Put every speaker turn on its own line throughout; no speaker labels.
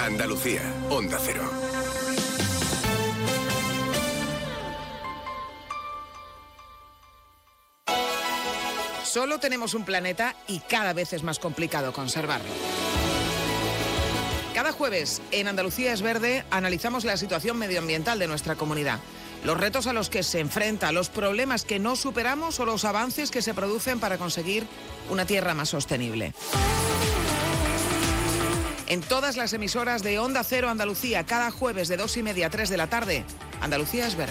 Andalucía, Onda Cero.
Solo tenemos un planeta y cada vez es más complicado conservarlo. Cada jueves en Andalucía es Verde analizamos la situación medioambiental de nuestra comunidad, los retos a los que se enfrenta, los problemas que no superamos o los avances que se producen para conseguir una tierra más sostenible. En todas las emisoras de Onda Cero Andalucía, cada jueves de 2:30 a 3 de la tarde, Andalucía es Verde.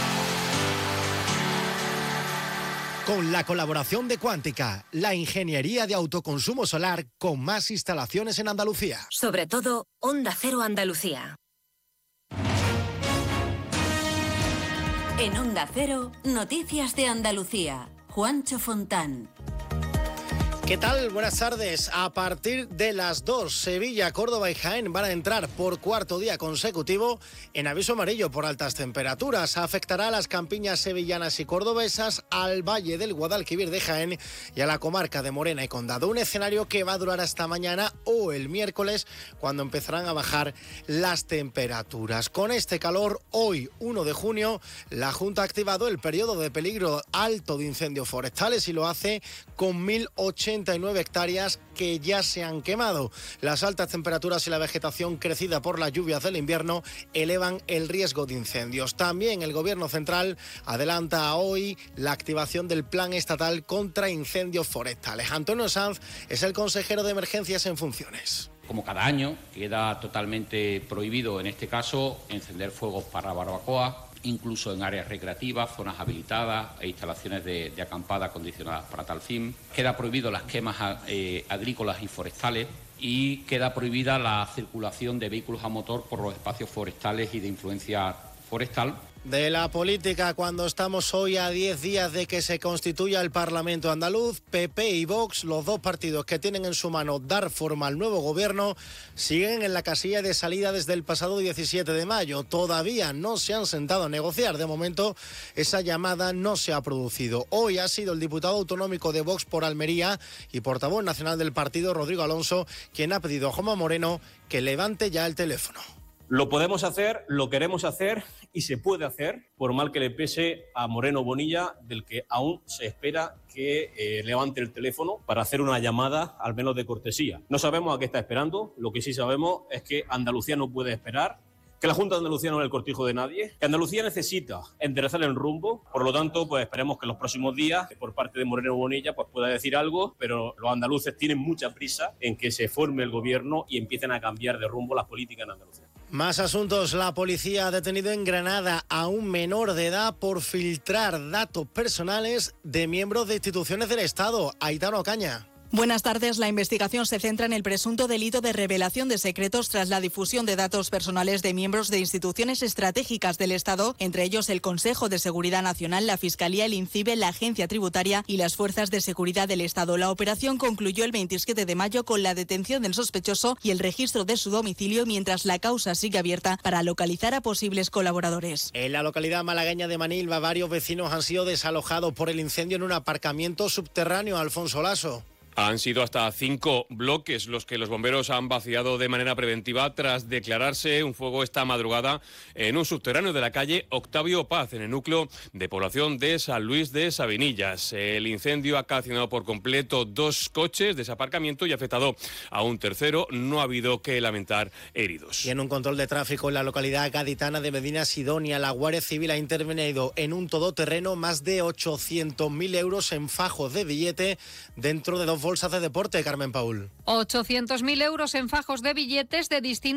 Con la colaboración de Cuántica, la ingeniería de autoconsumo solar con más instalaciones en Andalucía.
Sobre todo, Onda Cero Andalucía. En Onda Cero, Noticias de Andalucía. Juancho Fontán.
¿Qué tal? Buenas tardes. A partir de las 2, Sevilla, Córdoba y Jaén van a entrar por cuarto día consecutivo en aviso amarillo por altas temperaturas. Afectará a las campiñas sevillanas y cordobesas, al Valle del Guadalquivir de Jaén y a la comarca de Morena y Condado. Un escenario que va a durar hasta mañana o el miércoles, cuando empezarán a bajar las temperaturas. Con este calor, hoy, 1 de junio, la Junta ha activado el periodo de peligro alto de incendios forestales y lo hace con 1.089 hectáreas que ya se han quemado. Las altas temperaturas y la vegetación crecida por las lluvias del invierno elevan el riesgo de incendios. También el Gobierno central adelanta hoy la activación del Plan Estatal contra Incendios Forestales. Antonio Sanz es el consejero de Emergencias en funciones.
Como cada año, queda totalmente prohibido, en este caso, encender fuegos para barbacoa, incluso en áreas recreativas, zonas habilitadas e instalaciones de acampada acondicionadas para tal fin. Queda prohibido las quemas agrícolas y forestales y queda prohibida la circulación de vehículos a motor por los espacios forestales y de influencia forestal.
De la política, cuando estamos hoy a 10 días de que se constituya el Parlamento andaluz, PP y Vox, los dos partidos que tienen en su mano dar forma al nuevo gobierno, siguen en la casilla de salida desde el pasado 17 de mayo. Todavía no se han sentado a negociar. De momento, esa llamada no se ha producido. Hoy ha sido el diputado autonómico de Vox por Almería y portavoz nacional del partido, Rodrigo Alonso, quien ha pedido a Juanma Moreno que levante ya el teléfono.
Lo podemos hacer, lo queremos hacer y se puede hacer, por mal que le pese a Moreno Bonilla, del que aún se espera que levante el teléfono para hacer una llamada, al menos de cortesía. No sabemos a qué está esperando, lo que sí sabemos es que Andalucía no puede esperar, que la Junta de Andalucía no es el cortijo de nadie, que Andalucía necesita enderezar el rumbo. Por lo tanto, pues esperemos que en los próximos días, por parte de Moreno Bonilla, pues pueda decir algo, pero los andaluces tienen mucha prisa en que se forme el gobierno y empiecen a cambiar de rumbo las políticas en Andalucía.
Más asuntos. La policía ha detenido en Granada a un menor de edad por filtrar datos personales de miembros de instituciones del Estado. Aitana Ocaña.
Buenas tardes. La investigación se centra en el presunto delito de revelación de secretos tras la difusión de datos personales de miembros de instituciones estratégicas del Estado, entre ellos el Consejo de Seguridad Nacional, la Fiscalía, el INCIBE, la Agencia Tributaria y las Fuerzas de Seguridad del Estado. La operación concluyó el 27 de mayo con la detención del sospechoso y el registro de su domicilio, mientras la causa sigue abierta para localizar a posibles colaboradores.
En la localidad malagueña de Manilva, varios vecinos han sido desalojados por el incendio en un aparcamiento subterráneo. Alfonso Laso.
Han sido hasta 5 bloques los que los bomberos han vaciado de manera preventiva tras declararse un fuego esta madrugada en un subterráneo de la calle Octavio Paz, en el núcleo de población de San Luis de Sabinillas. El incendio ha calcinado por completo 2 coches de ese aparcamiento y ha afectado a un tercero. No ha habido que lamentar heridos.
Y en un control de tráfico en la localidad gaditana de Medina Sidonia, la Guardia Civil ha intervenido en un todoterreno más de 800.000 euros en fajos de billete dentro de 2 bolsas de deporte. Carmen Paul.
800.000 euros en fajos de billetes de distintos